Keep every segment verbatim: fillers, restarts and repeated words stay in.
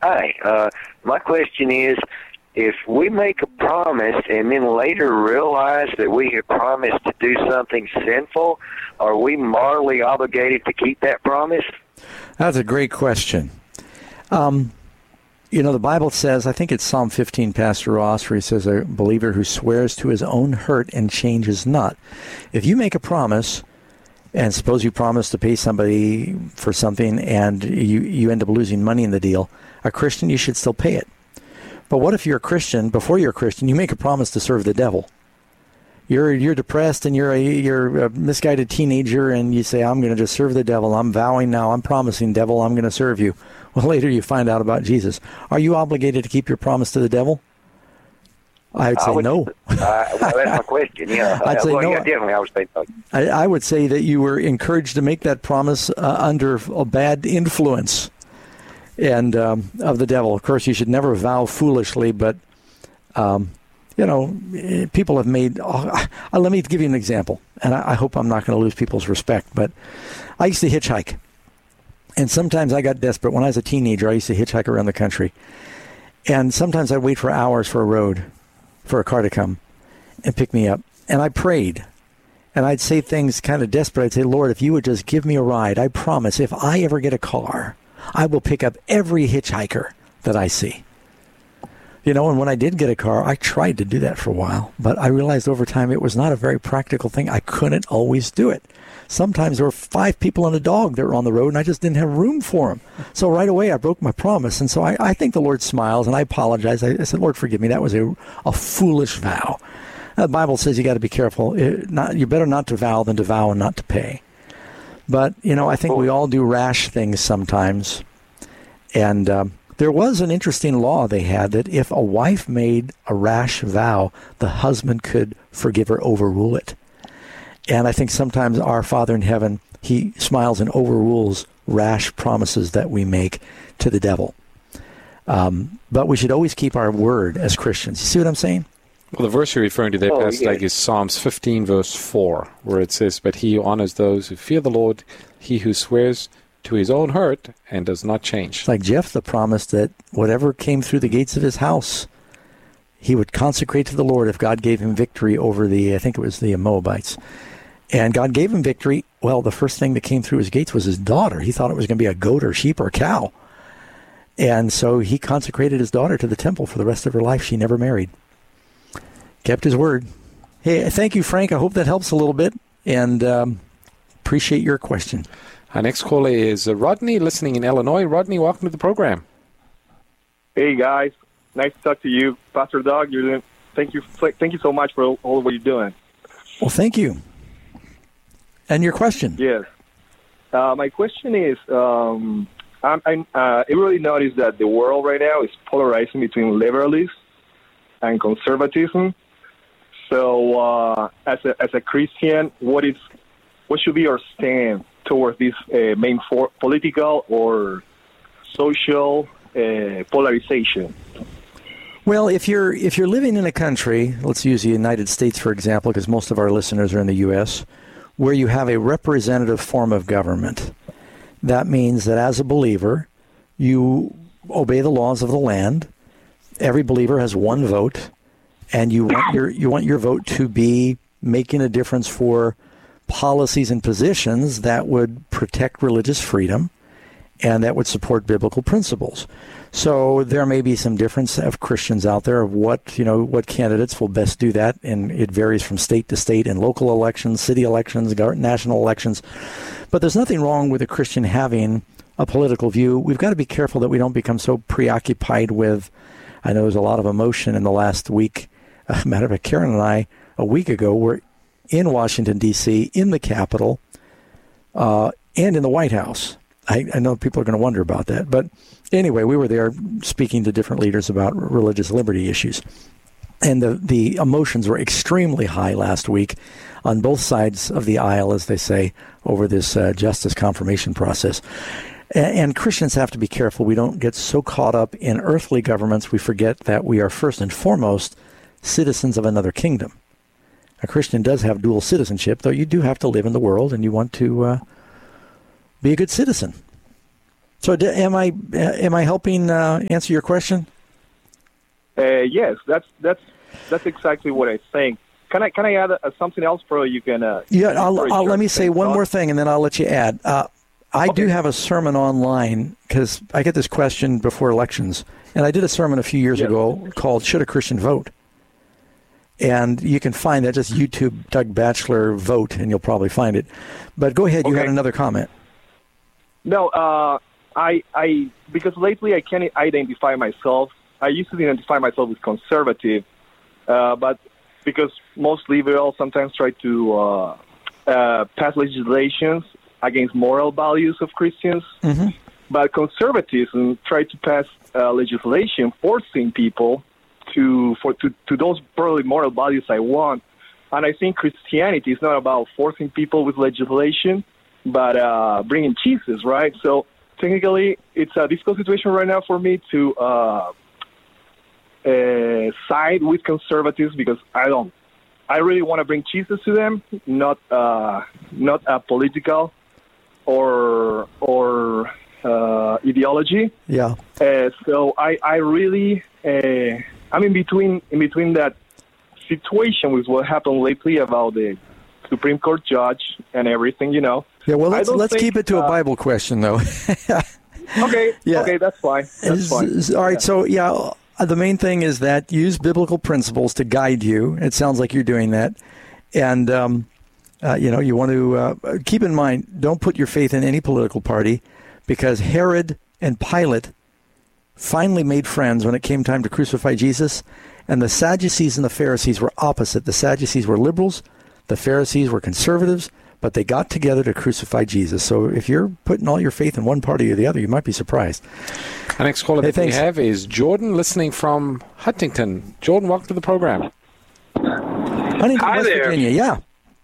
Hi. Uh, my question is, if we make a promise and then later realize that we have promised to do something sinful, are we morally obligated to keep that promise? That's a great question. Um, you know, the Bible says, I think it's Psalm fifteen, Pastor Ross, where he says, a believer who swears to his own hurt and changes not. If you make a promise, and suppose you promise to pay somebody for something and you, you end up losing money in the deal, a Christian, you should still pay it. But what if you're a Christian, before you're a Christian, you make a promise to serve the devil? You're you're depressed and you're a, you're a misguided teenager and you say, I'm going to just serve the devil. I'm vowing now, I'm promising, devil, I'm going to serve you. Well, later you find out about Jesus. Are you obligated to keep your promise to the devil? I would say I would, no. uh, well, that's my question, yeah. I'd say well, no. Yeah, definitely, I would say no. I, I would say that you were encouraged to make that promise uh, under a bad influence and um, of the devil. Of course, you should never vow foolishly, but, um, you know, people have made... Oh, uh, let me give you an example, and I, I hope I'm not going to lose people's respect, but I used to hitchhike, and sometimes I got desperate. When I was a teenager, I used to hitchhike around the country, and sometimes I'd wait for hours for a road, for a car to come and pick me up, and I prayed, and I'd say things kind of desperate. I'd say, Lord, if you would just give me a ride, I promise if I ever get a car, I will pick up every hitchhiker that I see. You know, and when I did get a car, I tried to do that for a while, but I realized over time it was not a very practical thing. I couldn't always do it. Sometimes there were five people and a dog that were on the road, and I just didn't have room for them. So right away, I broke my promise. And so I, I think the Lord smiles, and I apologize. I, I said, Lord, forgive me. That was a, a foolish vow. The Bible says you got to be careful. It, not, you're better not to vow than to vow and not to pay. But, you know, I think we all do rash things sometimes. And um, there was an interesting law they had that if a wife made a rash vow, the husband could forgive or overrule it. And I think sometimes our Father in heaven, he smiles and overrules rash promises that we make to the devil. Um, but we should always keep our word as Christians. You see what I'm saying? Well, the verse you're referring to there, oh, Pastor, yeah. like is Psalms fifteen, verse four, where it says, but he who honors those who fear the Lord, he who swears to his own hurt and does not change. It's like Jephthah promised that whatever came through the gates of his house, he would consecrate to the Lord if God gave him victory over the, I think it was the Moabites. And God gave him victory. Well, the first thing that came through his gates was his daughter. He thought it was going to be a goat or sheep or a cow. And so he consecrated his daughter to the temple for the rest of her life. She never married. Kept his word. Hey, thank you, Frank. I hope that helps a little bit. And um, appreciate your question. Our next caller is uh, Rodney, listening in Illinois. Rodney, welcome to the program. Hey, guys. Nice to talk to you. Pastor Doug, you're doing, thank you thank you so much for all what you're doing. Well, thank you. And your question? Yes. Uh, my question is, um, I'm, I'm, uh, I really noticed that the world right now is polarizing between liberalism and conservatism. So, uh, as a as a Christian, what is what should be our stand towards this uh, main for political or social uh, polarization? Well, if you're if you're living in a country, let's use the United States for example, because most of our listeners are in the U S, where you have a representative form of government, that means that as a believer, you obey the laws of the land. Every believer has one vote, and you want your you want your vote to be making a difference for policies and positions that would protect religious freedom and that would support biblical principles. So there may be some difference of Christians out there of what, you know, what candidates will best do that, and it varies from state to state in local elections, city elections, national elections. But there's nothing wrong with a Christian having a political view. We've got to be careful that we don't become so preoccupied with, I know there's a lot of emotion in the last week. As a matter of fact, Karen and I, a week ago, were in Washington, D C, in the Capitol, uh, and in the White House. I, I know people are going to wonder about that. But anyway, we were there speaking to different leaders about religious liberty issues. And the, the emotions were extremely high last week on both sides of the aisle, as they say, over this uh, justice confirmation process. And, and Christians have to be careful. We don't get so caught up in earthly governments, we forget that we are first and foremost citizens of another kingdom. A Christian does have dual citizenship, though you do have to live in the world, and you want to uh, be a good citizen. So, d- am I uh, am I helping uh, answer your question? Uh, yes, that's that's that's exactly what I think. Can I can I add uh, something else, bro? You can. Uh, Yeah, I'll, encourage I'll, your let me say one thoughts? more thing, and then I'll let you add. Uh, I Okay. do have a sermon online because I get this question before elections, and I did a sermon a few years Yes. ago called "Should a Christian Vote?" And you can find that, just YouTube Doug Batchelor vote, and you'll probably find it. But go ahead, you Okay. had another comment. No, uh, I I because lately I can't identify myself. I used to identify myself as conservative, uh, but because most liberals sometimes try to uh, uh, pass legislations against moral values of Christians, Mm-hmm. but conservatism try to pass uh, legislation forcing people to for to, to those probably moral values I want. And I think Christianity is not about forcing people with legislation, but uh, bringing Jesus, right? So technically, it's a difficult situation right now for me to uh, uh, side with conservatives because I don't. I really want to bring Jesus to them, not uh, not a political or or uh, ideology. Yeah. Uh, so I I really uh, I'm in between in between that situation with what happened lately about the Supreme Court judge and everything, you know. Yeah, well, I let's don't let's think, keep it to a uh, Bible question, though. Okay, Yeah. okay, that's fine. That's Is- fine. is- all right, so yeah, uh, the main thing is that use biblical principles to guide you. It sounds like you're doing that, and um, uh, you know you want to uh, keep in mind, don't put your faith in any political party, because Herod and Pilate finally made friends when it came time to crucify Jesus, and the Sadducees and the Pharisees were opposite. The Sadducees were liberals, the Pharisees were conservatives, but they got together to crucify Jesus. So if you're putting all your faith in one party or the other, you might be surprised. Our next caller Hey, that we thanks. have is Jordan, listening from Huntington. Jordan, welcome to the program. Huntington, Hi West there. Virginia. Yeah,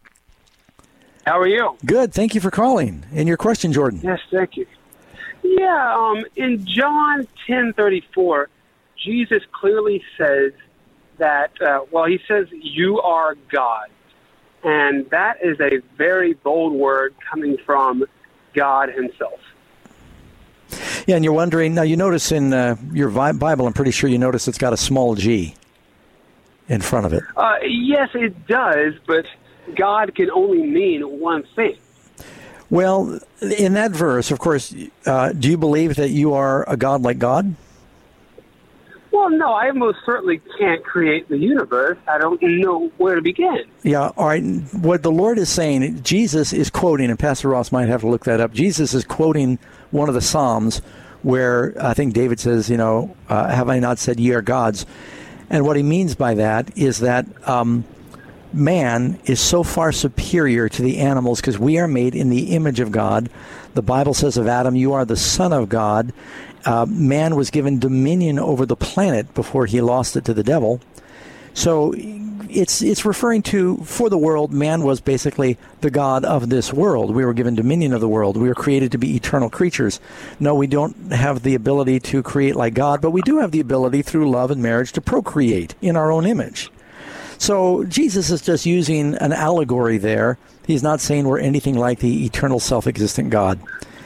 How are you? good. Thank you for calling. And your question, Jordan. Yes, thank you. Yeah, um, in John ten thirty four, Jesus clearly says that. Uh, well, he says, "You are God," and that is a very bold word coming from God Himself. Yeah, and you're wondering, now you notice in uh, your Vi- Bible, I'm pretty sure you notice it's got a small g in front of it. Uh, yes, it does, but God can only mean one thing. Well, in that verse, of course, uh, do you believe that you are a God like God? Well, no, I most certainly can't create the universe. I don't know where to begin. Yeah, all right. What the Lord is saying, Jesus is quoting, and Pastor Ross might have to look that up. Jesus is quoting one of the Psalms where I think David says, you know, uh, have I not said ye are gods? And what he means by that is that um, man is so far superior to the animals because we are made in the image of God. The Bible says of Adam, you are the son of God. Uh, man was given dominion over the planet before he lost it to the devil. So it's it's referring to, for the world, man was basically the God of this world. We were given dominion of the world. We were created to be eternal creatures. No, we don't have the ability to create like God, but we do have the ability through love and marriage to procreate in our own image. So Jesus is just using an allegory there. He's not saying we're anything like the eternal self-existent God.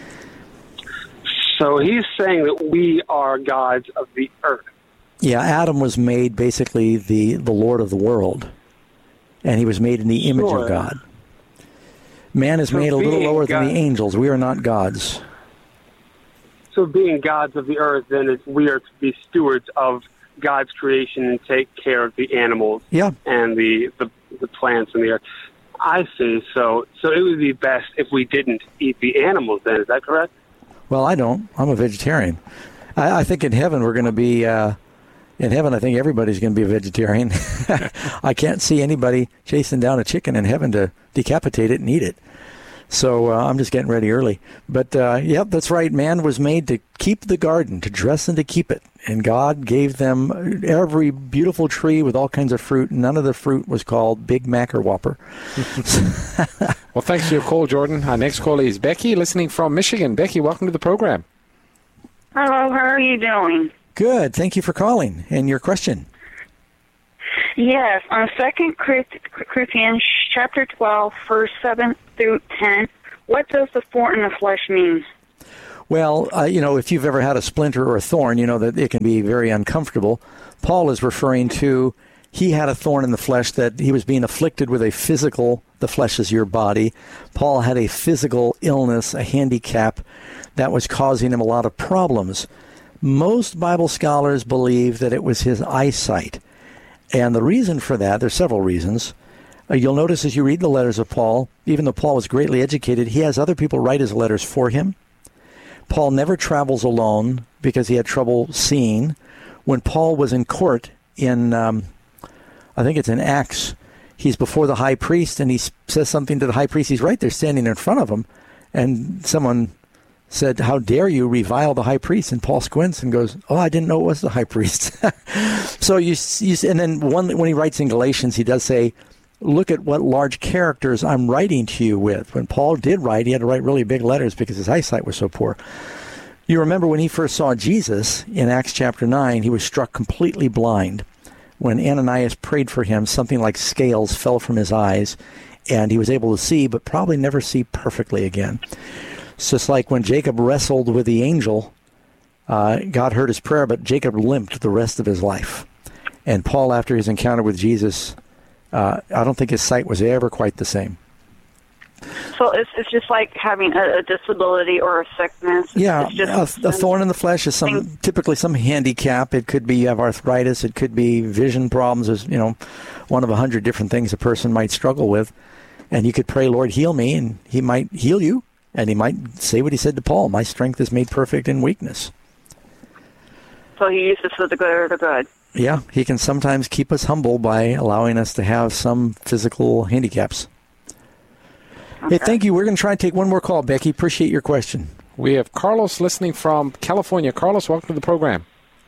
So he's saying that we are gods of the earth. Yeah, Adam was made basically the, the Lord of the world, and he was made in the image Sure. of God. Man is So made a little being lower than God- the angels. We are not gods. So being gods of the earth, then is we are to be stewards of God's creation and take care of the animals Yeah, and the, the, the plants and the earth. I see. So so it would be best if we didn't eat the animals then. Is that correct? well, I don't. I'm a vegetarian. I, I think in heaven we're going to be... Uh, in heaven, I think everybody's going to be a vegetarian. I can't see anybody chasing down a chicken in heaven to decapitate it and eat it. So uh, I'm just getting ready early. But, uh, yep, that's right. Man was made to keep the garden, to dress and to keep it. And God gave them every beautiful tree with all kinds of fruit. None of the fruit was called Big Mac or Whopper. Well, thanks for your call, Jordan. Our next caller is Becky, listening from Michigan. Becky, welcome to the program. Hello, how are you doing? Good. Thank you for calling. And your question? Yes, on Second Corinthians chapter twelve, verse seven through ten, what does the thorn in the flesh mean? Well, uh, you know, if you've ever had a splinter or a thorn, you know that it can be very uncomfortable. Paul is referring to he had a thorn in the flesh, that he was being afflicted with a physical, the flesh is your body. Paul had a physical illness, a handicap that was causing him a lot of problems. Most Bible scholars believe that it was his eyesight. And the reason for that, there's several reasons. Uh, you'll notice as you read the letters of Paul, even though Paul was greatly educated, he has other people write his letters for him. Paul never travels alone because he had trouble seeing. When Paul was in court in, um, I think it's in Acts, he's before the high priest and he says something to the high priest. He's right there standing in front of him. And someone said, "How dare you revile the high priest?" And Paul squints and goes, "Oh, I didn't know it was the high priest." So you, you, and then one, when he writes in Galatians, he does say, "Look at what large characters I'm writing to you with." When Paul did write, he had to write really big letters because his eyesight was so poor. You remember when he first saw Jesus in Acts chapter nine, he was struck completely blind. When Ananias prayed for him, something like scales fell from his eyes, and he was able to see, but probably never see perfectly again. It's just like when Jacob wrestled with the angel, uh, God heard his prayer, but Jacob limped the rest of his life. And Paul, after his encounter with Jesus, uh, I don't think his sight was ever quite the same. So it's it's just like having a, a disability or a sickness. It's, yeah, it's just a, a thorn in the flesh is some typically some handicap. It could be you have arthritis. It could be vision problems. There's, you know, one of a hundred different things a person might struggle with. And you could pray, "Lord, heal me," and he might heal you. And he might say what he said to Paul, "My strength is made perfect in weakness." So he uses for the good or the good. Yeah, he can sometimes keep us humble by allowing us to have some physical handicaps. Okay. Hey, thank you. We're going to try and take one more call, Becky. Appreciate your question. We have Carlos listening from California. Carlos, welcome to the program.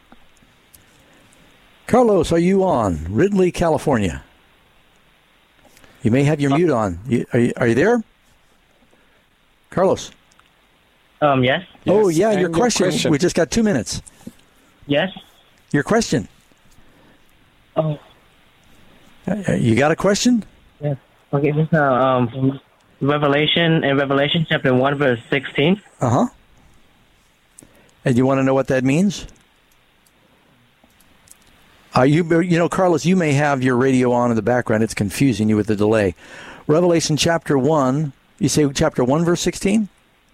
Carlos, are you on? Ridley, California. You may have your uh, mute on. You, are, you, are you there? Carlos? Um, yes. Oh, yeah, and your question. your question. We just got two minutes. Yes. Your question. Oh. Uh, you got a question? Yes. Okay, this is uh, um, Revelation, in Revelation chapter one, verse sixteen. Uh-huh. And you want to know what that means? Uh, you, you know, Carlos, you may have your radio on in the background. It's confusing you with the delay. Revelation chapter one, you say chapter one, verse sixteen?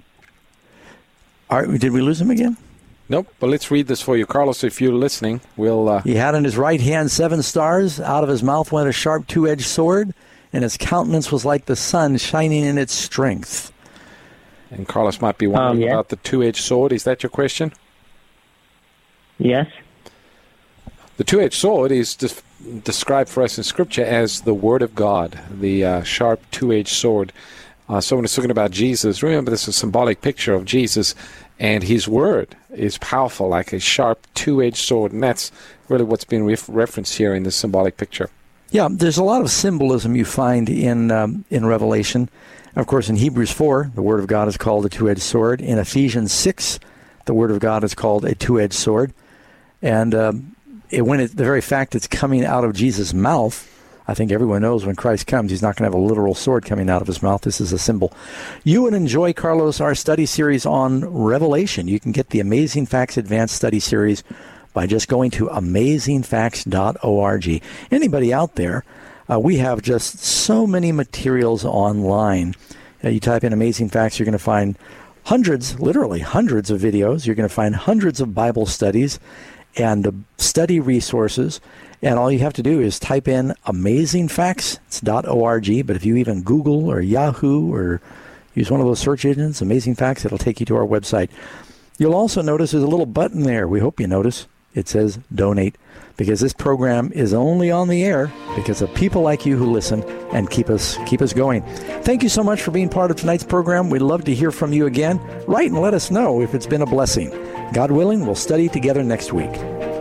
All right, did we lose him again? Nope, but let's read this for you. Carlos, if you're listening, we'll... Uh... He had in his right hand seven stars. Out of his mouth went a sharp two-edged sword, and his countenance was like the sun shining in its strength. And Carlos might be wondering um, yeah. about the two-edged sword. Is that your question? Yes. The two-edged sword is des- described for us in Scripture as the Word of God, the uh, sharp two-edged sword. Uh, someone is talking about Jesus. Remember, this is a symbolic picture of Jesus, and his Word is powerful, like a sharp two-edged sword, and that's really what's being re- referenced here in this symbolic picture. Yeah, there's a lot of symbolism you find in um, in Revelation. Of course, in Hebrews four, the Word of God is called a two-edged sword. In Ephesians six, the Word of God is called a two-edged sword. And um, it, when it, the very fact it's coming out of Jesus' mouth, I think everyone knows when Christ comes, he's not going to have a literal sword coming out of his mouth. This is a symbol. You would enjoy, Carlos, our study series on Revelation. You can get the Amazing Facts Advanced Study Series by just going to amazing facts dot org. Anybody out there, uh, we have just so many materials online. Uh, you type in Amazing Facts, you're going to find hundreds, literally hundreds of videos. You're going to find hundreds of Bible studies and uh, study resources. And all you have to do is type in amazing facts dot org. But if you even Google or Yahoo or use one of those search engines, Amazing Facts, it'll take you to our website. You'll also notice there's a little button there. We hope you notice. It says donate, because this program is only on the air because of people like you who listen and keep us keep us going. Thank you so much for being part of tonight's program. We'd love to hear from you again. Write and let us know if it's been a blessing. God willing, we'll study together next week.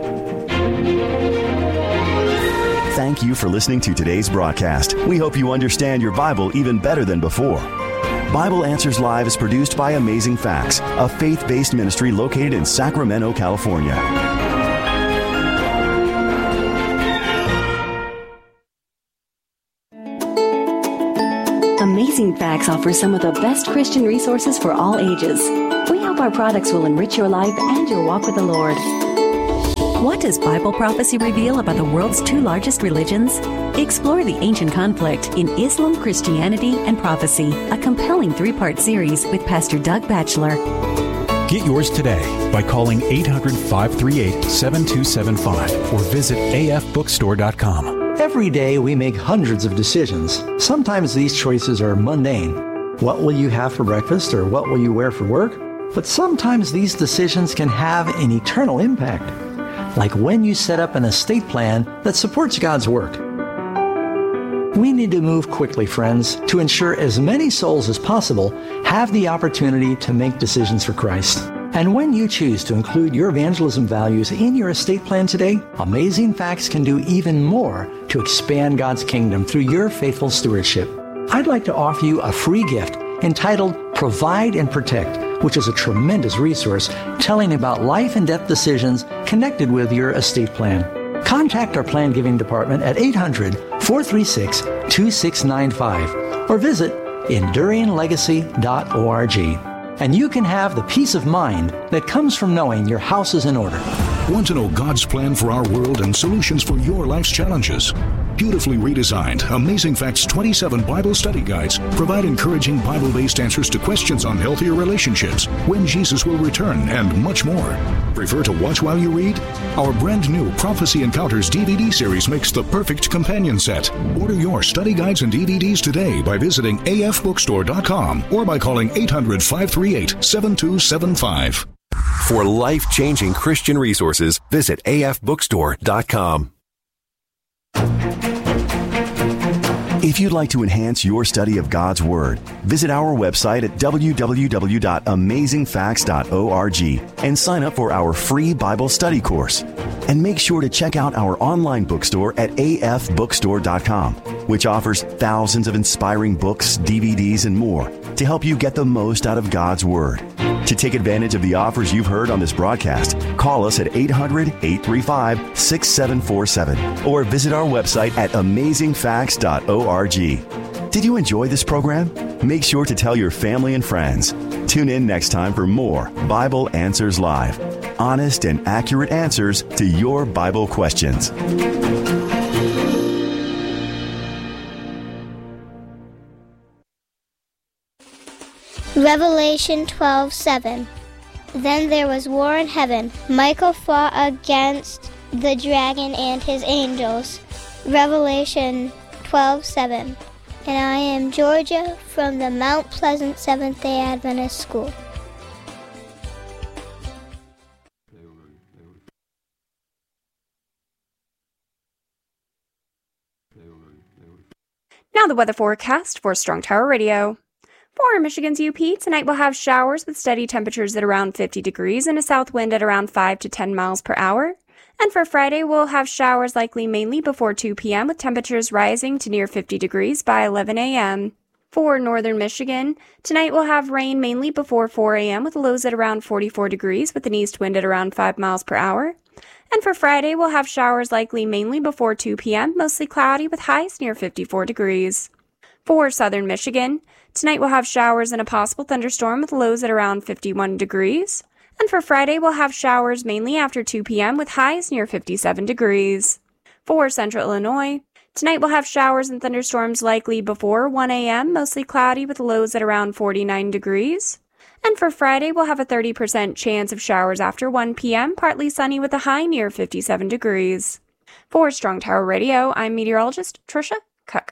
Thank you for listening to today's broadcast. We hope you understand your Bible even better than before. Bible Answers Live is produced by Amazing Facts, a faith-based ministry located in Sacramento, California. Amazing Facts offers some of the best Christian resources for all ages. We help hope our products will enrich your life and your walk with the Lord. What does Bible prophecy reveal about the world's two largest religions? Explore the ancient conflict in Islam, Christianity, and Prophecy, a compelling three-part series with Pastor Doug Batchelor. Get yours today by calling eight hundred, five three eight, seven two seven five or visit a f bookstore dot com. Every day we make hundreds of decisions. Sometimes these choices are mundane. What will you have for breakfast or what will you wear for work? But sometimes these decisions can have an eternal impact. Like when you set up an estate plan that supports God's work. We need to move quickly, friends, to ensure as many souls as possible have the opportunity to make decisions for Christ. And when you choose to include your evangelism values in your estate plan today, Amazing Facts can do even more to expand God's kingdom through your faithful stewardship. I'd like to offer you a free gift entitled Provide and Protect, which is a tremendous resource telling about life and death decisions connected with your estate plan. Contact our plan giving department at eight hundred, four three six, two six nine five or visit enduring legacy dot org. And you can have the peace of mind that comes from knowing your house is in order. Want to know God's plan for our world and solutions for your life's challenges? Beautifully redesigned, Amazing Facts twenty-seven Bible study guides provide encouraging Bible-based answers to questions on healthier relationships, when Jesus will return, and much more. Prefer to watch while you read? Our brand new Prophecy Encounters D V D series makes the perfect companion set. Order your study guides and D V Ds today by visiting a f bookstore dot com or by calling eight hundred, five three eight, seven two seven five. For life-changing Christian resources, visit a f bookstore dot com. If you'd like to enhance your study of God's Word, visit our website at w w w dot amazing facts dot org and sign up for our free Bible study course. And make sure to check out our online bookstore at a f bookstore dot com, which offers thousands of inspiring books, D V Ds, and more to help you get the most out of God's Word. To take advantage of the offers you've heard on this broadcast, call us at eight hundred, eight three five, six seven four seven or visit our website at amazing facts dot org. Did you enjoy this program? Make sure to tell your family and friends. Tune in next time for more Bible Answers Live. Honest and accurate answers to your Bible questions. Revelation twelve seven. Then there was war in heaven. Michael fought against the dragon and his angels. Revelation twelve seven. And I am Georgia from the Mount Pleasant Seventh-day Adventist School. Now the weather forecast for Strong Tower Radio. For Michigan's U P, tonight we'll have showers with steady temperatures at around fifty degrees and a south wind at around five to ten miles per hour. And for Friday, we'll have showers likely mainly before two p.m. with temperatures rising to near fifty degrees by eleven a.m. For northern Michigan, tonight we'll have rain mainly before four a.m. with lows at around forty-four degrees with an east wind at around five miles per hour. And for Friday, we'll have showers likely mainly before two p.m., mostly cloudy with highs near fifty-four degrees. For southern Michigan, tonight we'll have showers and a possible thunderstorm with lows at around fifty-one degrees. And for Friday, we'll have showers mainly after two p.m. with highs near fifty-seven degrees. For central Illinois, tonight we'll have showers and thunderstorms likely before one a.m., mostly cloudy with lows at around forty-nine degrees. And for Friday, we'll have a thirty percent chance of showers after one p.m., partly sunny with a high near fifty-seven degrees. For Strong Tower Radio, I'm meteorologist Trisha Cook.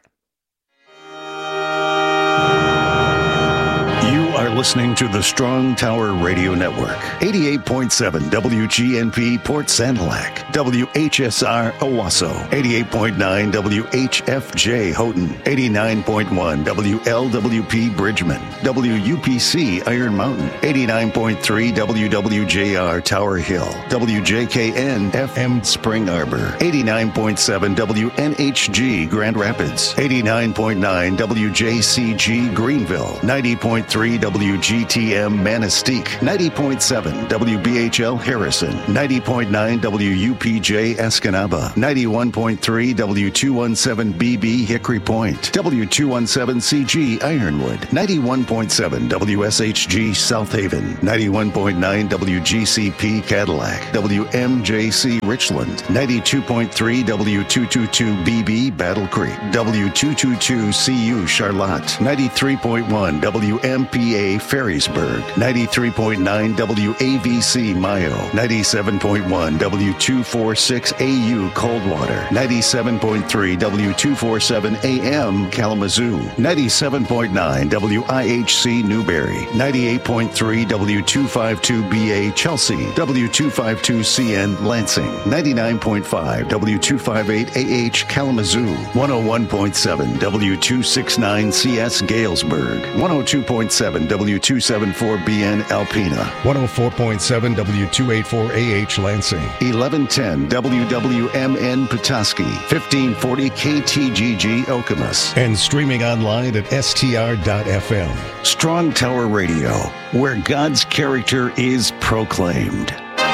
You are listening to the Strong Tower Radio Network. eighty-eight point seven W G N P Port Sanilac, W H S R Owasso, eighty-eight point nine W H F J Houghton, eighty-nine point one W L W P Bridgman, W U P C Iron Mountain, eighty-nine point three W W J R Tower Hill, W J K N F M Spring Arbor, eighty-nine point seven W N H G Grand Rapids, eighty-nine point nine W J C G Greenville, ninety point three W W G T M Manistee, ninety point seven W B H L Harrison, ninety point nine W U P J Escanaba, ninety-one point three W two seventeen B B Hickory Point, W two seventeen C G Ironwood, ninety-one point seven W S H G South Haven, ninety-one point nine W G C P Cadillac, W M J C Richland, ninety-two point three W two twenty-two B B Battle Creek, W two twenty-two C U Charlotte, ninety-three point one W M P A Ferrysburg, ninety-three point nine W A V C Mayo, ninety-seven point one W two forty-six A U Coldwater, ninety-seven point three W two forty-seven A M Kalamazoo, ninety-seven point nine W I H C Newberry, ninety-eight point three W two fifty-two B A Chelsea, W two fifty-two C N Lansing, ninety-nine point five W two fifty-eight A H Kalamazoo, one oh one point seven W two sixty-nine C S Galesburg, one oh two point seven W two seventy-four B N Alpena, one oh four point seven W two eighty-four A H Lansing, eleven ten W W M N Petoskey, fifteen forty K T G G Okemos, and streaming online at S T R dot F M. Strong Tower Radio, where God's character is proclaimed.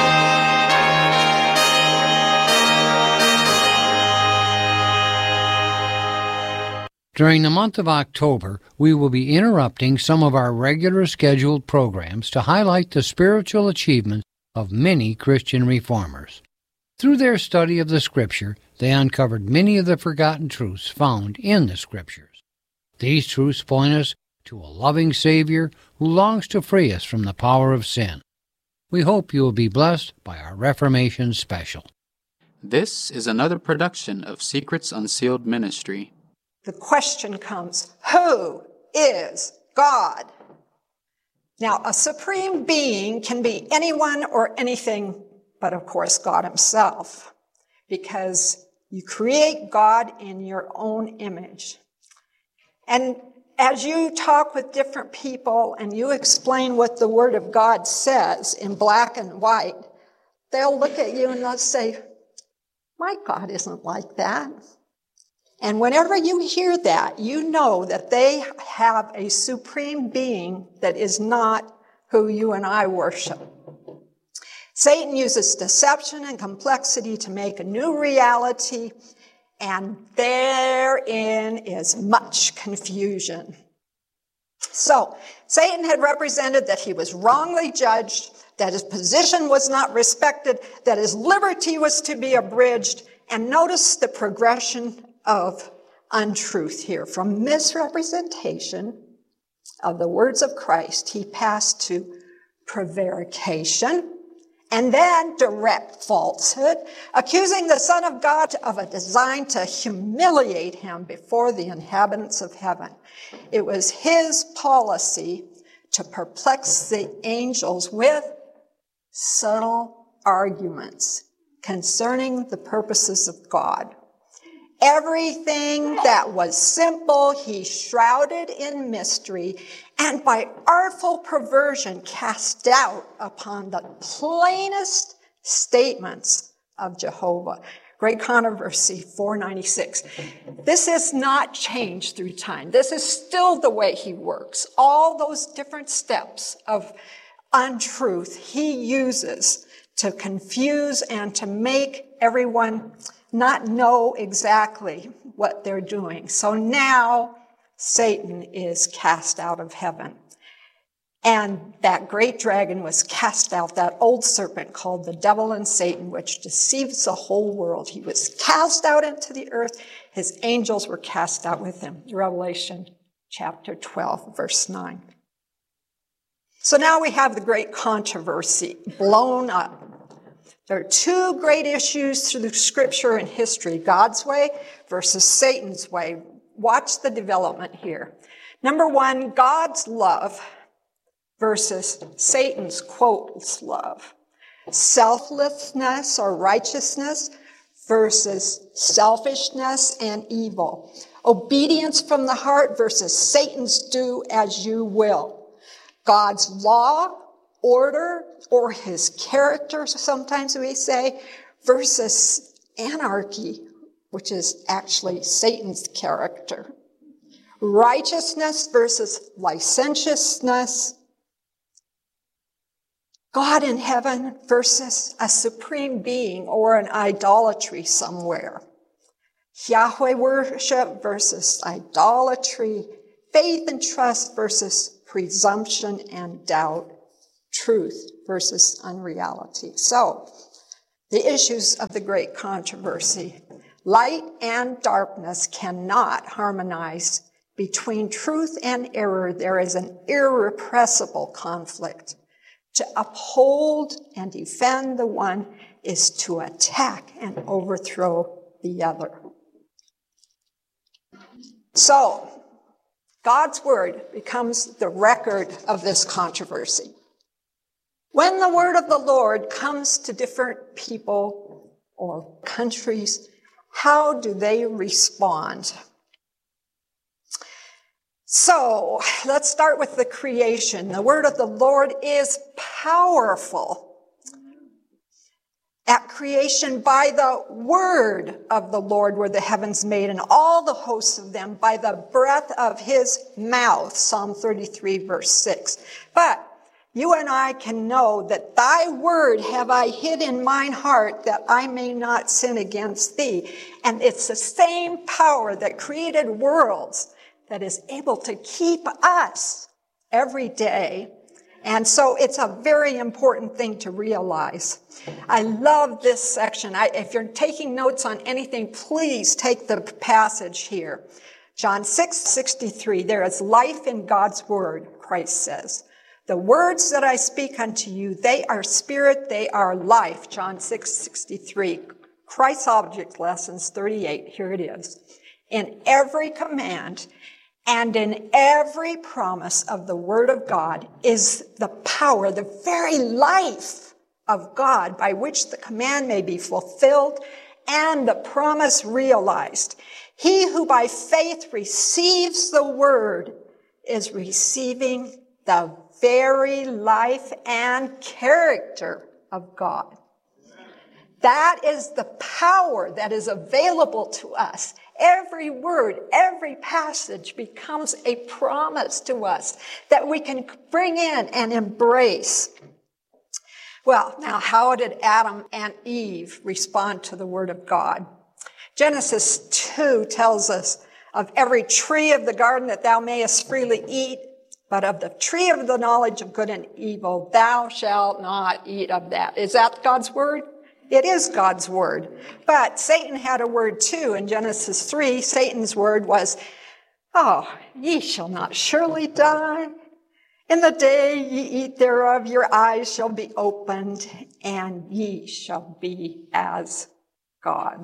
During the month of October, we will be interrupting some of our regular scheduled programs to highlight the spiritual achievements of many Christian reformers. Through their study of the Scripture, they uncovered many of the forgotten truths found in the Scriptures. These truths point us to a loving Savior who longs to free us from the power of sin. We hope you will be blessed by our Reformation special. This is another production of Secrets Unsealed Ministry. The question comes, who is God? Now, a supreme being can be anyone or anything, but of course God himself, because you create God in your own image. And as you talk with different people and you explain what the Word of God says in black and white, they'll look at you and they'll say, my God isn't like that. And whenever you hear that, you know that they have a supreme being that is not who you and I worship. Satan uses deception and complexity to make a new reality, and therein is much confusion. So, Satan had represented that he was wrongly judged, that his position was not respected, that his liberty was to be abridged, and notice the progression of untruth here. From misrepresentation of the words of Christ, he passed to prevarication and then direct falsehood, accusing the Son of God of a design to humiliate him before the inhabitants of heaven. It was his policy to perplex the angels with subtle arguments concerning the purposes of God. Everything that was simple, he shrouded in mystery, and by artful perversion cast doubt upon the plainest statements of Jehovah. Great Controversy four ninety-six. This has not changed through time. This is still the way he works. All those different steps of untruth he uses to confuse and to make everyone not know exactly what they're doing. So now Satan is cast out of heaven. And that great dragon was cast out, that old serpent called the devil and Satan, which deceives the whole world. He was cast out into the earth. His angels were cast out with him. Revelation chapter twelve, verse nine. So now we have the great controversy blown up. There are two great issues through the scripture and history, God's way versus Satan's way. Watch the development here. Number one, God's love versus Satan's, quote, love. Selflessness or righteousness versus selfishness and evil. Obedience from the heart versus Satan's do as you will. God's law, order, or his character, sometimes we say, versus anarchy, which is actually Satan's character. Righteousness versus licentiousness, God in heaven versus a supreme being or an idolatry somewhere. Yahweh worship versus idolatry. Faith and trust versus presumption and doubt. Truth versus unreality. So, the issues of the great controversy. Light and darkness cannot harmonize. Between truth and error, there is an irrepressible conflict. To uphold and defend the one is to attack and overthrow the other. So, God's word becomes the record of this controversy. When the word of the Lord comes to different people or countries, how do they respond? So, let's start with the creation. The word of the Lord is powerful. At creation, by the word of the Lord were the heavens made, and all the hosts of them by the breath of his mouth. Psalm thirty-three, verse six. But you and I can know that thy word have I hid in mine heart, that I may not sin against thee. And it's the same power that created worlds that is able to keep us every day. And so it's a very important thing to realize. I love this section. I, if you're taking notes on anything, please take the passage here. John six sixty-three, there is life in God's word, Christ says. The words that I speak unto you, they are spirit, they are life. John six sixty-three. Christ's Object Lessons thirty-eight, here it is. In every command and in every promise of the Word of God is the power, the very life of God by which the command may be fulfilled and the promise realized. He who by faith receives the Word is receiving the very life and character of God. That is the power that is available to us. Every word, every passage becomes a promise to us that we can bring in and embrace. Well, now, how did Adam and Eve respond to the word of God? Genesis two tells us, of every tree of the garden that thou mayest freely eat, but of the tree of the knowledge of good and evil, thou shalt not eat of that. Is that God's word? It is God's word. But Satan had a word too. In Genesis three, Satan's word was, oh, ye shall not surely die. In the day ye eat thereof, your eyes shall be opened, and ye shall be as God.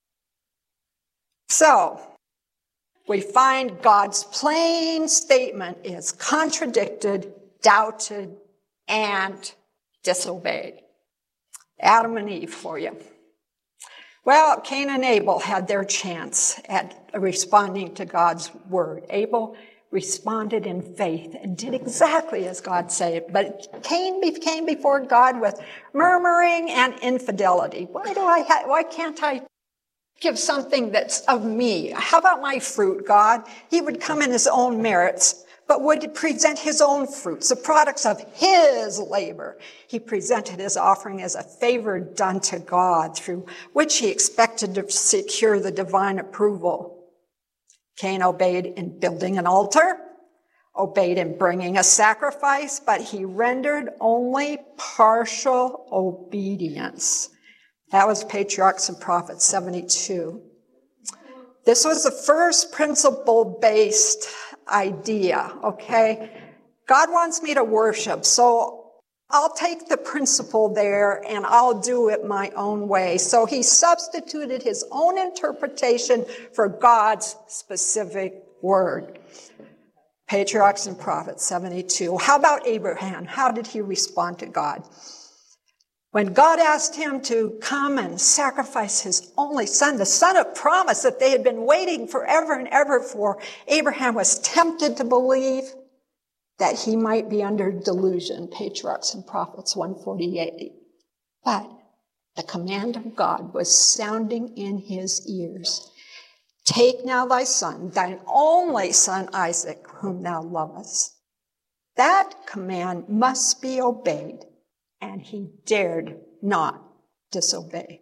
So, we find God's plain statement is contradicted, doubted, and disobeyed. Adam and Eve for you. Well, Cain and Abel had their chance at responding to God's word. Abel responded in faith and did exactly as God said. But Cain came before God with murmuring and infidelity. Why do I? Ha- why can't I give something that's of me? How about my fruit, God? He would come in his own merits, but would present his own fruits, the products of his labor. He presented his offering as a favor done to God, through which he expected to secure the divine approval. Cain obeyed in building an altar, obeyed in bringing a sacrifice, but he rendered only partial obedience. That was Patriarchs and Prophets seventy-two. This was the first principle-based idea, okay? God wants me to worship, so I'll take the principle there and I'll do it my own way. So he substituted his own interpretation for God's specific word. Patriarchs and Prophets seventy-two. How about Abraham? How did he respond to God? When God asked him to come and sacrifice his only son, the son of promise that they had been waiting forever and ever for, Abraham was tempted to believe that he might be under delusion. Patriarchs and Prophets one forty-eight. But the command of God was sounding in his ears. Take now thy son, thine only son Isaac, whom thou lovest. That command must be obeyed. and he dared not disobey.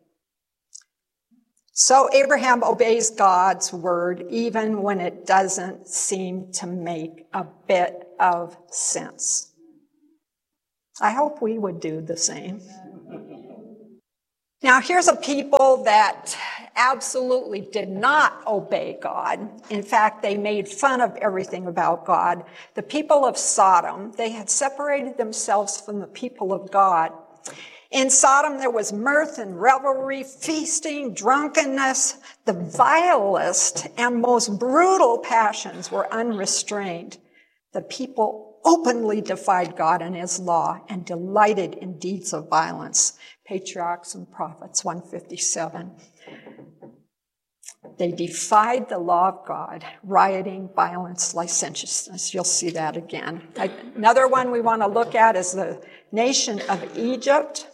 So Abraham obeys God's word even when it doesn't seem to make a bit of sense. I hope we would do the same. Now, here's a people that absolutely did not obey God. In fact, they made fun of everything about God. The people of Sodom, they had separated themselves from the people of God. In Sodom, there was mirth and revelry, feasting, drunkenness. The vilest and most brutal passions were unrestrained. The people openly defied God and his law and delighted in deeds of violence. Patriarchs and Prophets one fifty-seven. They defied the law of God, rioting, violence, licentiousness. You'll see that again. Another one we want to look at is the nation of Egypt.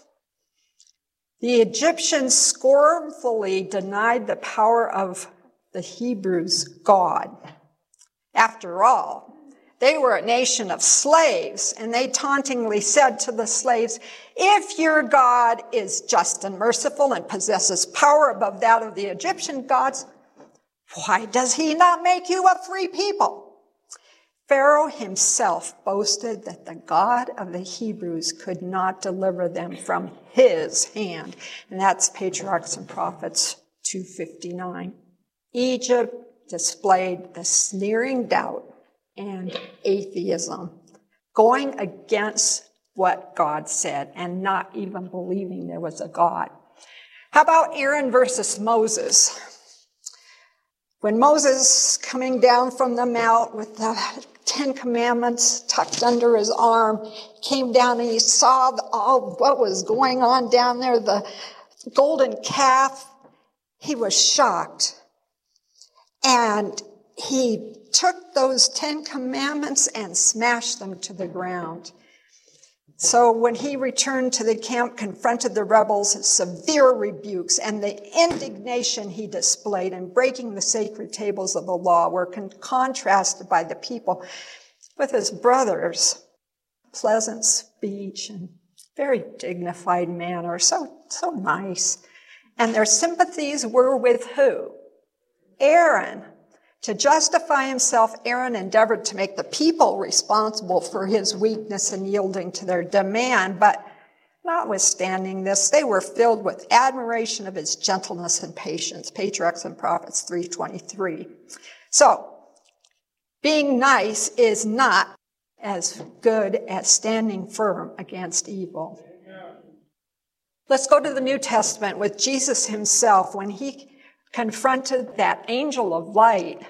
The Egyptians scornfully denied the power of the Hebrews' God. After all, they were a nation of slaves, and they tauntingly said to the slaves, "If your God is just and merciful and possesses power above that of the Egyptian gods, why does he not make you a free people?" Pharaoh himself boasted that the God of the Hebrews could not deliver them from his hand. And that's Patriarchs and Prophets two fifty-nine. Egypt displayed the sneering doubt and atheism, going against what God said and not even believing there was a God. How about Aaron versus Moses? When Moses, coming down from the mount with the Ten Commandments tucked under his arm, came down and he saw all what was going on down there, the golden calf, he was shocked. And he took those Ten Commandments and smashed them to the ground. So when he returned to the camp, confronted the rebels, severe rebukes, and the indignation he displayed in breaking the sacred tables of the law were con- contrasted by the people with his brothers' pleasant speech and very dignified manner, so, so nice. And their sympathies were with who? Aaron. To justify himself, Aaron endeavored to make the people responsible for his weakness in yielding to their demand, but notwithstanding this, they were filled with admiration of his gentleness and patience. Patriarchs and Prophets three twenty-three. So, being nice is not as good as standing firm against evil. Let's go to the New Testament with Jesus himself when he confronted that angel of light.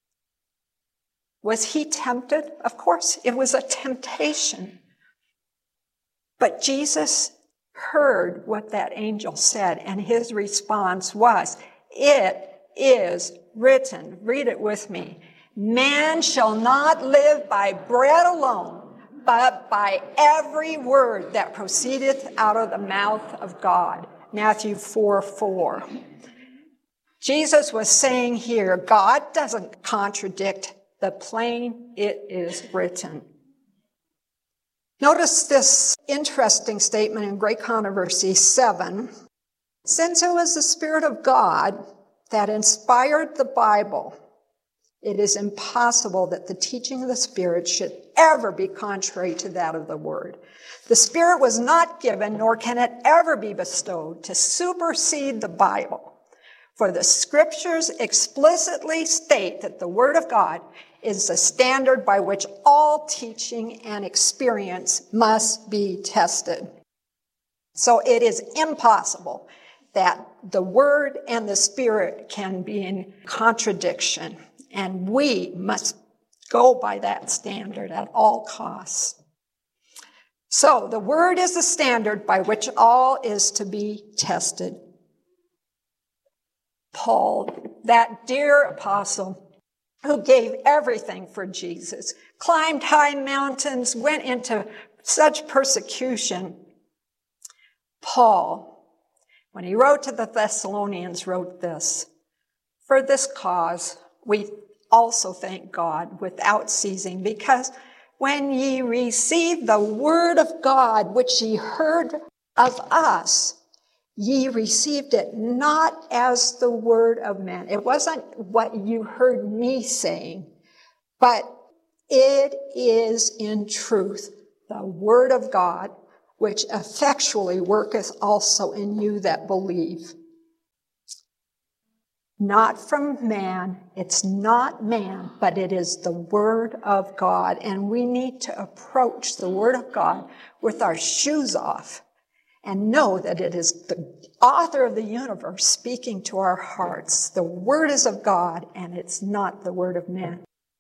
Was he tempted? Of course, it was a temptation. But Jesus heard what that angel said, and his response was, "It is written." Read it with me. "Man shall not live by bread alone, but by every word that proceedeth out of the mouth of God." Matthew four four. Jesus was saying here, God doesn't contradict the plain, "it is written." Notice this interesting statement in Great Controversy seven. Since it was the Spirit of God that inspired the Bible, it is impossible that the teaching of the Spirit should ever be contrary to that of the Word. The Spirit was not given, nor can it ever be bestowed, to supersede the Bible. For the Scriptures explicitly state that the Word of God is the standard by which all teaching and experience must be tested. So it is impossible that the Word and the Spirit can be in contradiction, and we must go by that standard at all costs. So the Word is the standard by which all is to be tested. Paul, that dear apostle who gave everything for Jesus, climbed high mountains, went into such persecution. Paul, when he wrote to the Thessalonians, wrote this, "For this cause we also thank God without ceasing, because when ye received the word of God, which ye heard of us, ye received it not as the word of man. It wasn't what you heard me saying, but it is in truth the word of God, which effectually worketh also in you that believe. Not from man, it's not man, but it is the word of God. And we need to approach the word of God with our shoes off and know that it is the author of the universe speaking to our hearts. The word is of God, and it's not the word of man.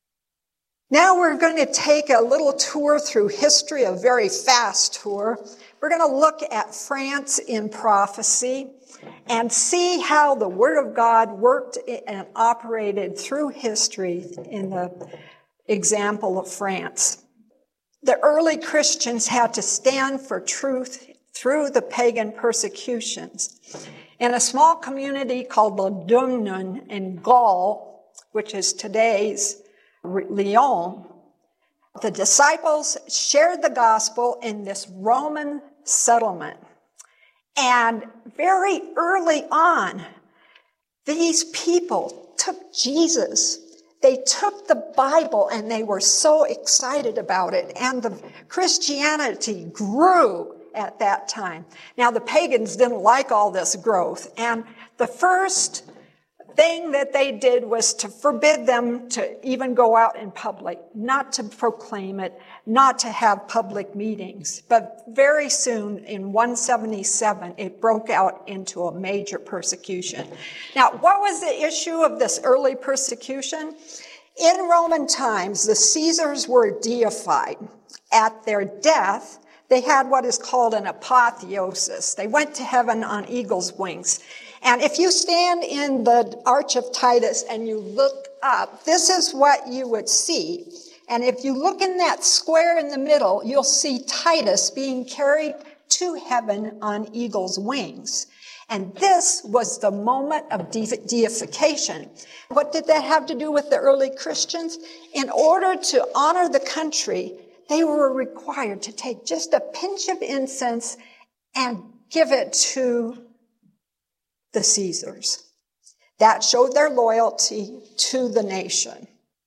Now we're going to take a little tour through history, a very fast tour. We're going to look at France in prophecy and see how the Word of God worked and operated through history in the example of France. The early Christians had to stand for truth through the pagan persecutions. In a small community called Lugdunum in Gaul, which is today's Lyon, the disciples shared the gospel in this Roman settlement. And very early on, these people took Jesus. They took the Bible and they were so excited about it. And the Christianity grew at that time. Now, the pagans didn't like all this growth. And the first thing that they did was to forbid them to even go out in public, not to proclaim it, not to have public meetings. But very soon, in one seventy-seven, it broke out into a major persecution. Now, what was the issue of this early persecution? In Roman times, the Caesars were deified. At their death, they had what is called an apotheosis. They went to heaven on eagle's wings. And if you stand in the Arch of Titus and you look up, this is what you would see. And if you look in that square in the middle, you'll see Titus being carried to heaven on eagle's wings. And this was the moment of de- deification. What did that have to do with the early Christians? In order to honor the country, they were required to take just a pinch of incense and give it to the Caesars. That showed their loyalty to the nation.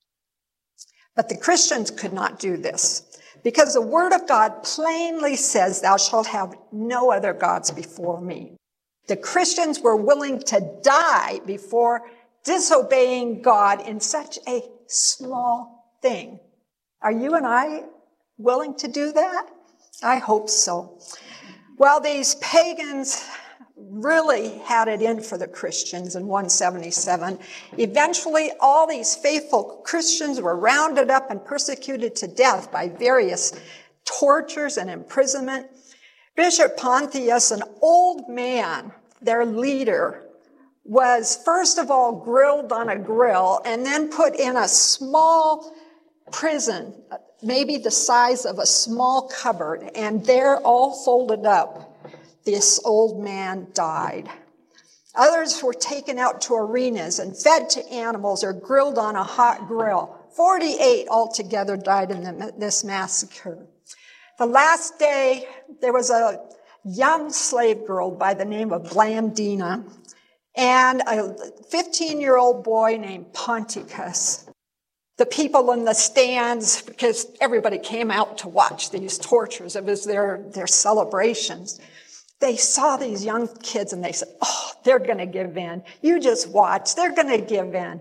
But the Christians could not do this because the Word of God plainly says, thou shalt have no other gods before me. The Christians were willing to die before disobeying God in such a small thing. Are you and I willing to do that? I hope so. Well, these pagans really had it in for the Christians in one seventy-seven. Eventually, all these faithful Christians were rounded up and persecuted to death by various tortures and imprisonment. Bishop Pontius, an old man, their leader, was first of all grilled on a grill and then put in a small prison, maybe the size of a small cupboard, and there, all folded up, this old man died. Others were taken out to arenas and fed to animals or grilled on a hot grill. forty-eight altogether died in the, this massacre. The last day, there was a young slave girl by the name of Blandina and a fifteen-year-old boy named Ponticus. The people in the stands, because everybody came out to watch these tortures, it was their, their celebrations. They saw these young kids and they said, oh, they're going to give in. You just watch. They're going to give in.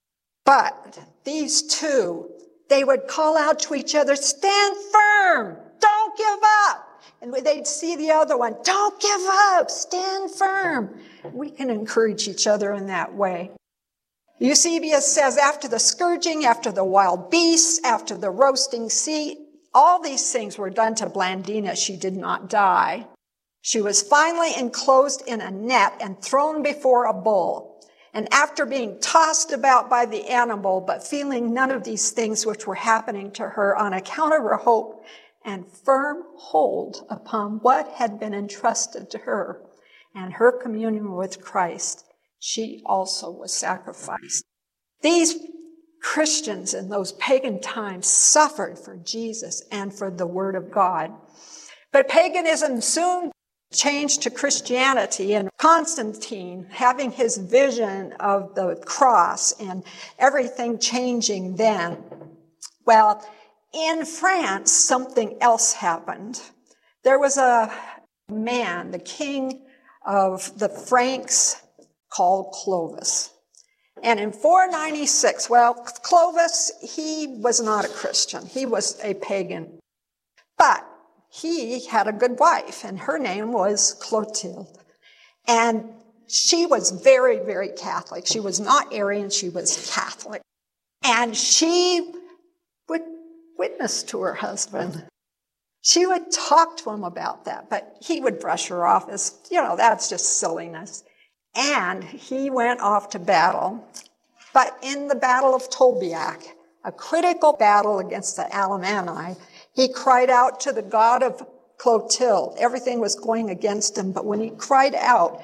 But these two, they would call out to each other, stand firm. Don't give up. And they'd see the other one, don't give up. Stand firm. We can encourage each other in that way. Eusebius says, after the scourging, after the wild beasts, after the roasting sea, all these things were done to Blandina. She did not die. She was finally enclosed in a net and thrown before a bull. And after being tossed about by the animal, but feeling none of these things which were happening to her on account of her hope and firm hold upon what had been entrusted to her and her communion with Christ, she also was sacrificed. These Christians in those pagan times suffered for Jesus and for the Word of God. But paganism soon changed to Christianity, and Constantine, having his vision of the cross and everything changing then. Well, in France, something else happened. There was a man, the king of the Franks, called Clovis. And in four ninety-six, well, Clovis, he was not a Christian. He was a pagan. But he had a good wife, and her name was Clotilde. And she was very, very Catholic. She was not Arian, she was Catholic. And she would witness to her husband. She would talk to him about that, but he would brush her off as, you know, that's just silliness. And he went off to battle. But in the Battle of Tolbiac, a critical battle against the Alemanni, he cried out to the God of Clotilde. Everything was going against him, but when he cried out,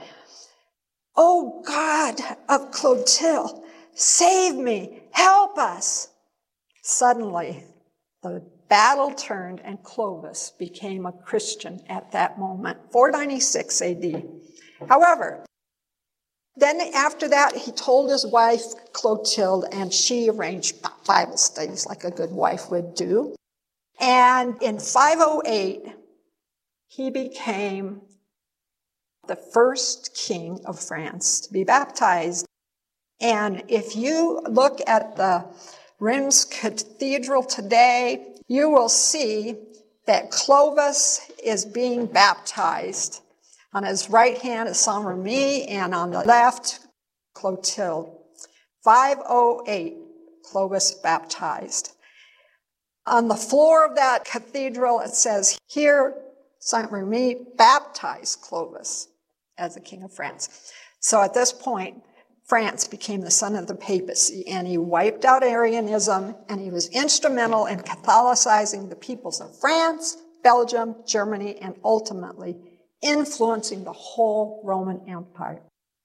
"Oh God of Clotilde, save me, help us," suddenly the battle turned and Clovis became a Christian at that moment, four ninety-six A D. However, then after that, he told his wife Clotilde, and she arranged Bible studies like a good wife would do. And in five oh eight, he became the first king of France to be baptized. And if you look at the Reims Cathedral today, you will see that Clovis is being baptized. On his right hand is Saint-Remy, and on the left, Clotilde. five oh eight, Clovis baptized. On the floor of that cathedral, it says, "Here, Saint-Remy baptized Clovis as the King of France." So at this point, France became the son of the papacy, and he wiped out Arianism, and he was instrumental in Catholicizing the peoples of France, Belgium, Germany, and ultimately influencing the whole Roman Empire.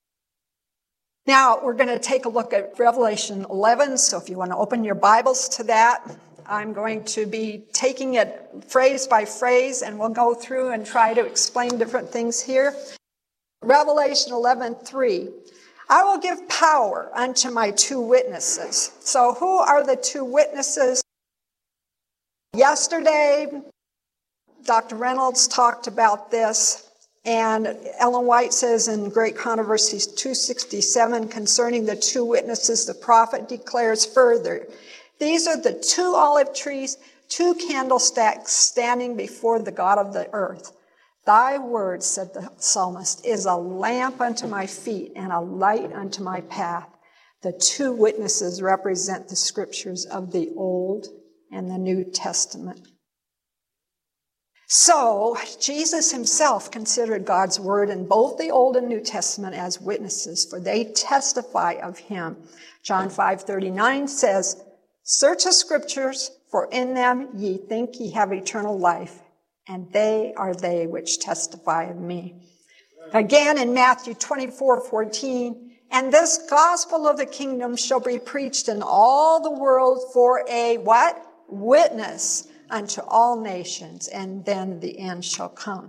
Now, we're going to take a look at Revelation eleven, so if you want to open your Bibles to that, I'm going to be taking it phrase by phrase, and we'll go through and try to explain different things here. Revelation eleven three. "I will give power unto my two witnesses." So who are the two witnesses? Yesterday, Doctor Reynolds talked about this, and Ellen White says in Great Controversies two sixty-seven, concerning the two witnesses, the prophet declares further, "These are the two olive trees, two candlesticks standing before the God of the earth. Thy word," said the psalmist, "is a lamp unto my feet and a light unto my path." The two witnesses represent the scriptures of the Old and the New Testament. So, Jesus himself considered God's word in both the Old and New Testament as witnesses, for they testify of him. John five thirty-nine says, "Search the scriptures, for in them ye think ye have eternal life, and they are they which testify of me." Again in Matthew twenty-four fourteen, "And this gospel of the kingdom shall be preached in all the world for a," what? "Witness unto all nations, and then the end shall come."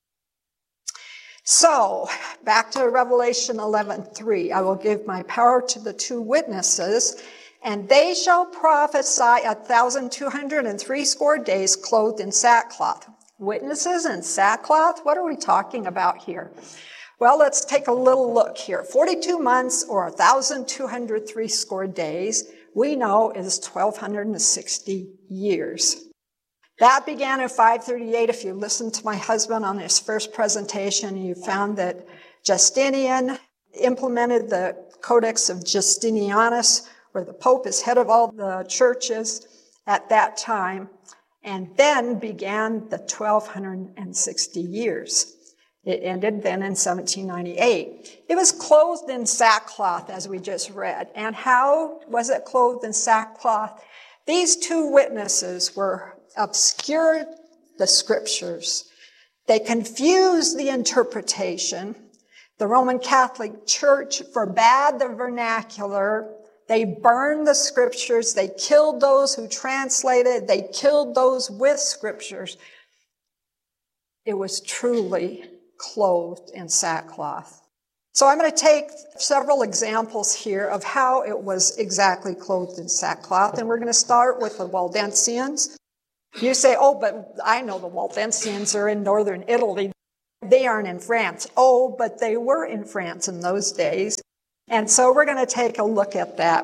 So, back to Revelation eleven three. "I will give my power to the two witnesses, and they shall prophesy a thousand two hundred and threescore days clothed in sackcloth." Witnesses in sackcloth? What are we talking about here? Well, let's take a little look here. forty-two months or one thousand two hundred threescore days, we know is twelve sixty years. That began in five thirty-eight. If you listened to my husband on his first presentation, you found that Justinian implemented the Codex of Justinianus, where the Pope is head of all the churches at that time, and then began the twelve sixty years. It ended then in seventeen ninety-eight. It was clothed in sackcloth, as we just read. And how was it clothed in sackcloth? These two witnesses were obscured the scriptures. They confused the interpretation. The Roman Catholic Church forbade the vernacular. They burned the scriptures. They killed those who translated. They killed those with scriptures. It was truly clothed in sackcloth. So I'm going to take several examples here of how it was exactly clothed in sackcloth. And we're going to start with the Waldensians. You say, oh, but I know the Waldensians are in northern Italy. They aren't in France. Oh, but they were in France in those days. And so we're going to take a look at that.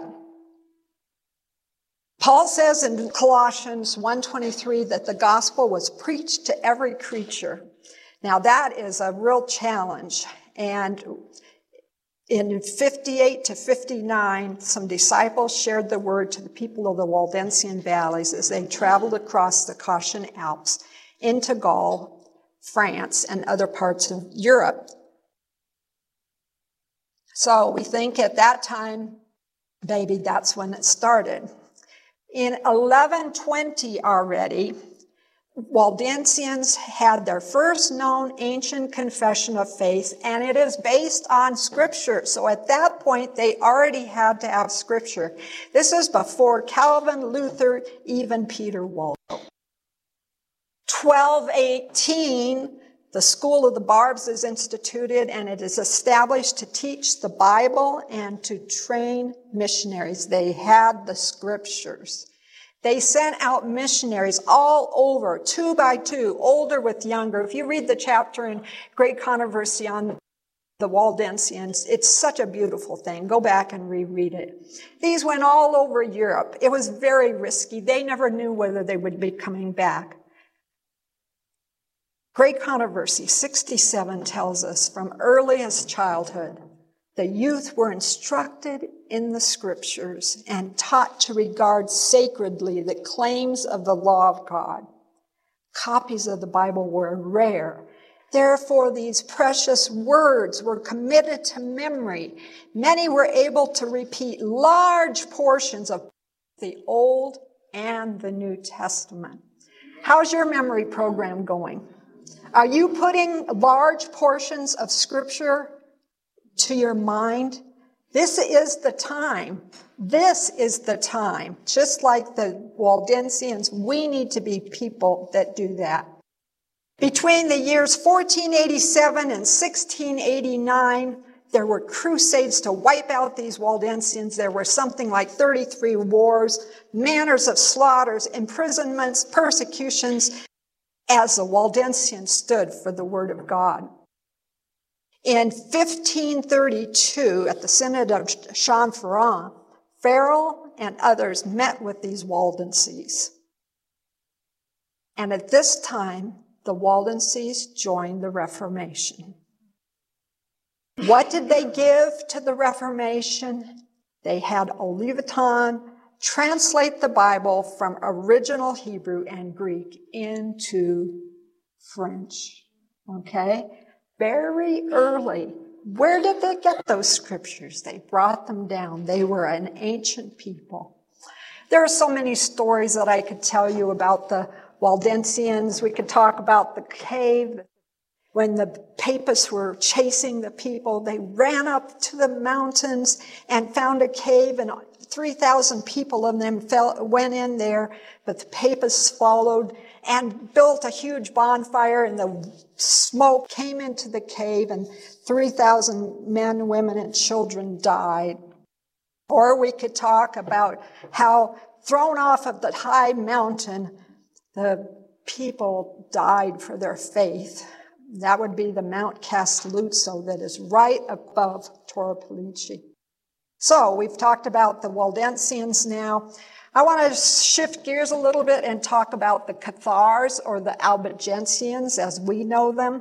Paul says in Colossians one twenty-three that the gospel was preached to every creature. Now that is a real challenge. And in fifty-eight to fifty-nine, some disciples shared the word to the people of the Waldensian valleys as they traveled across the Caucasian Alps into Gaul, France, and other parts of Europe. So we think at that time, maybe that's when it started. In eleven twenty already, Waldensians had their first known ancient confession of faith, and it is based on Scripture. So at that point, they already had to have Scripture. This is before Calvin, Luther, even Peter Waldo. twelve eighteen, the School of the Barbs is instituted, and it is established to teach the Bible and to train missionaries. They had the Scriptures. They sent out missionaries all over, two by two, older with younger. If you read the chapter in Great Controversy on the Waldensians, it's such a beautiful thing. Go back and reread it. These went all over Europe. It was very risky. They never knew whether they would be coming back. Great Controversy sixty-seven tells us from earliest childhood, the youth were instructed in the Scriptures and taught to regard sacredly the claims of the law of God. Copies of the Bible were rare. Therefore, these precious words were committed to memory. Many were able to repeat large portions of the Old and the New Testament. How's your memory program going? Are you putting large portions of Scripture to your mind? This is the time. This is the time. Just like the Waldensians, we need to be people that do that. Between the years fourteen eighty-seven and sixteen eighty-nine, there were crusades to wipe out these Waldensians. There were something like thirty-three wars, manners of slaughters, imprisonments, persecutions, as the Waldensians stood for the Word of God. In fifteen thirty-two, at the Synod of Chamfort, Farel and others met with these Waldenses. And at this time, the Waldenses joined the Reformation. What did they give to the Reformation? They had Olivetan translate the Bible from original Hebrew and Greek into French. Okay? Very early. Where did they get those scriptures? They brought them down. They were an ancient people. There are so many stories that I could tell you about the Waldensians. We could talk about the cave. When the papists were chasing the people, they ran up to the mountains and found a cave, and three thousand people of them fell, went in there, but the papists followed and built a huge bonfire, and the smoke came into the cave, and three thousand men, women, and children died. Or we could talk about how, thrown off of the high mountain, the people died for their faith. That would be the Mount Castelluzzo that is right above Torre Pellice. So we've talked about the Waldensians now. I want to shift gears a little bit and talk about the Cathars, or the Albigensians as we know them.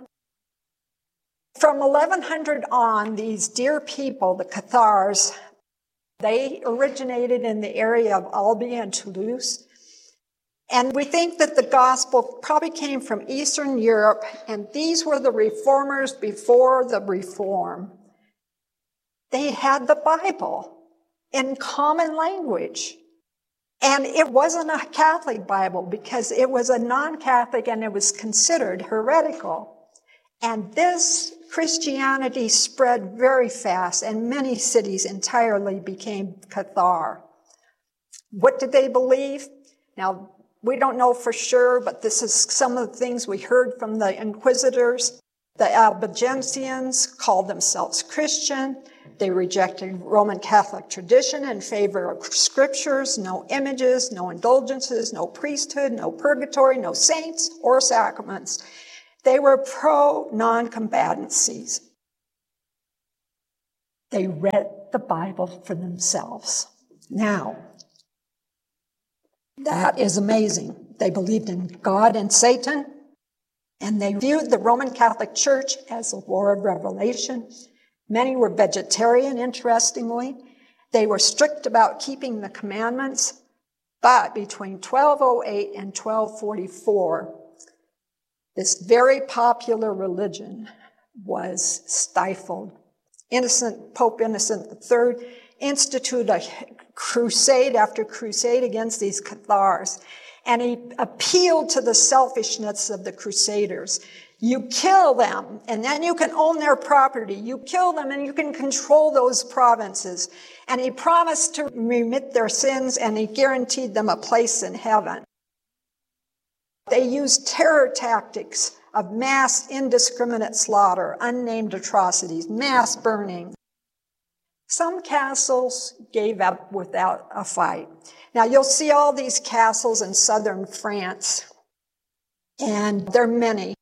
From eleven hundred on, these dear people, the Cathars, they originated in the area of Albi and Toulouse. And we think that the gospel probably came from Eastern Europe, and these were the reformers before the reform. They had the Bible in common language. And it wasn't a Catholic Bible because it was a non-Catholic and it was considered heretical. And this Christianity spread very fast, and many cities entirely became Cathar. What did they believe? Now, we don't know for sure, but this is some of the things we heard from the inquisitors. The Albigensians called themselves Christian. They rejected Roman Catholic tradition in favor of scriptures, no images, no indulgences, no priesthood, no purgatory, no saints or sacraments. They were pro-non-combatancies. They read the Bible for themselves. Now, that is amazing. They believed in God and Satan, and they viewed the Roman Catholic Church as a war of revelation. Many were vegetarian, interestingly. They were strict about keeping the commandments, but between twelve oh eight and twelve forty-four, this very popular religion was stifled. Innocent, Pope Innocent the Third instituted a crusade after crusade against these Cathars, and he appealed to the selfishness of the crusaders. You kill them, and then you can own their property. You kill them, and you can control those provinces. And he promised to remit their sins, and he guaranteed them a place in heaven. They used terror tactics of mass indiscriminate slaughter, unnamed atrocities, mass burning. Some castles gave up without a fight. Now, you'll see all these castles in southern France, and there are many.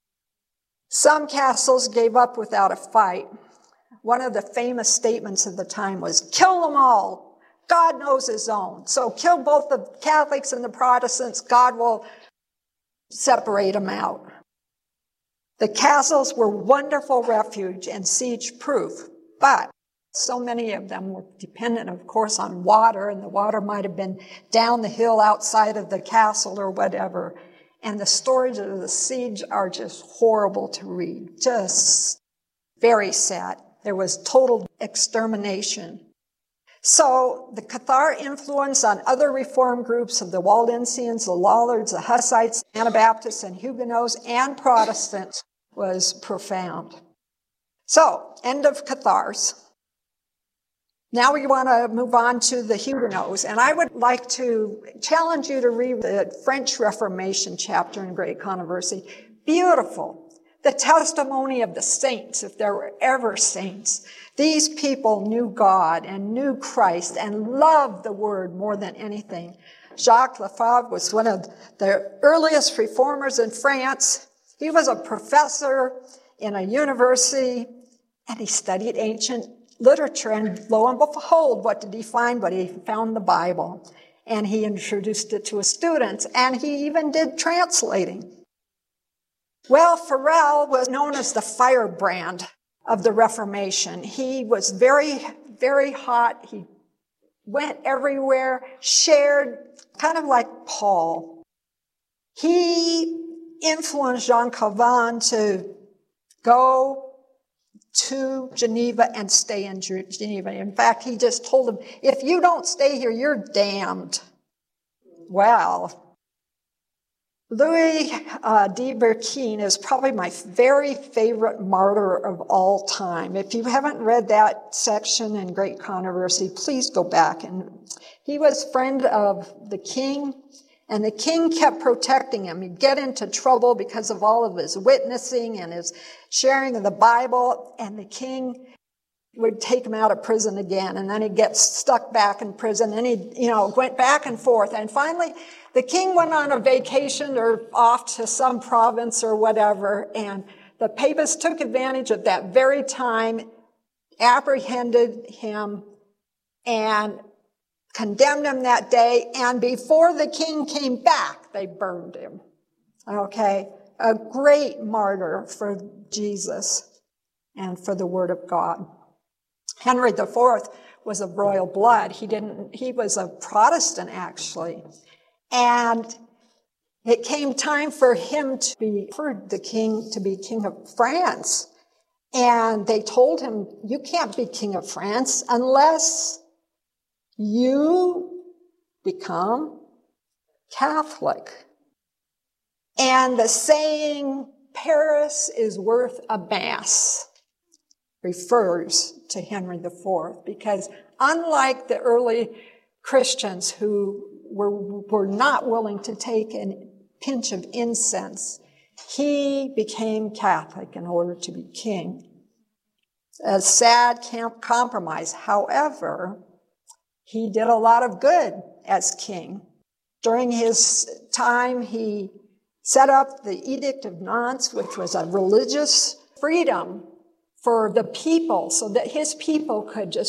Some castles gave up without a fight. One of the famous statements of the time was, kill them all. God knows his own. So kill both the Catholics and the Protestants. God will separate them out. The castles were wonderful refuge and siege-proof, but so many of them were dependent, of course, on water, and the water might have been down the hill outside of the castle or whatever. And the stories of the siege are just horrible to read, just very sad. There was total extermination. So the Cathar influence on other reform groups of the Waldensians, the Lollards, the Hussites, Anabaptists, and Huguenots, and Protestants was profound. So, end of Cathars. Now we want to move on to the Huguenots, and I would like to challenge you to read the French Reformation chapter in Great Controversy. Beautiful. The testimony of the saints, if there were ever saints. These people knew God and knew Christ and loved the Word more than anything. Jacques Lefebvre was one of the earliest reformers in France. He was a professor in a university, and he studied ancient literature, and lo and behold, what did he find? But he found the Bible, and he introduced it to his students, and he even did translating. Well, Farel was known as the firebrand of the Reformation. He was very, very hot. He went everywhere, shared, kind of like Paul. He influenced Jean Calvin to go to Geneva and stay in Geneva. In fact, he just told him, if you don't stay here, you're damned. Well, Louis uh, de Berquin is probably my very favorite martyr of all time. If you haven't read that section in Great Controversy, please go back. And he was friend of the king, and the king kept protecting him. He'd get into trouble because of all of his witnessing and his sharing of the Bible, and the king would take him out of prison again, and then he'd get stuck back in prison, and he, you know, went back and forth. And finally, the king went on a vacation or off to some province or whatever, and the papists took advantage of that very time, apprehended him, and condemned him that day, and before the king came back, they burned him. Okay? A great martyr for Jesus and for the Word of God. Henry the Fourth was of royal blood. He didn't, he was a Protestant, actually. And it came time for him to be, for the king to be king of France. And they told him, you can't be king of France unless you become Catholic. And the saying Paris is worth a mass refers to Henry the Fourth, because unlike the early Christians who were, were not willing to take a pinch of incense, he became Catholic in order to be king. A sad camp compromise. However, he did a lot of good as king. During his time, he set up the Edict of Nantes, which was a religious freedom for the people so that his people could just